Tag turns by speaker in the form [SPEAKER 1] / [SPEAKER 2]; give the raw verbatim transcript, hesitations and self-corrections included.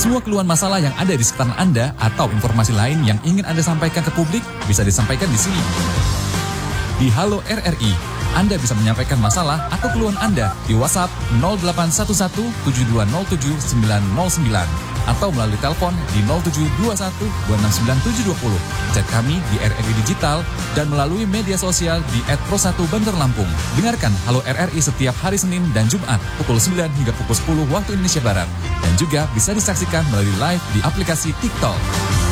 [SPEAKER 1] Semua keluhan masalah yang ada di sekitar Anda atau informasi lain yang ingin Anda sampaikan ke publik bisa disampaikan di sini. Di Halo R R I, Anda bisa menyampaikan masalah atau keluhan Anda di WhatsApp nol delapan satu satu tujuh dua nol tujuh sembilan nol sembilan atau melalui telepon di nol tujuh dua satu dua enam sembilan tujuh dua nol. Chat kami di R R I Digital dan melalui media sosial di et pro satu Banjar Lampung. Dengarkan Halo R R I setiap hari Senin dan Jumat pukul sembilan hingga pukul sepuluh waktu Indonesia Barat. Dan juga bisa disaksikan melalui live di aplikasi TikTok.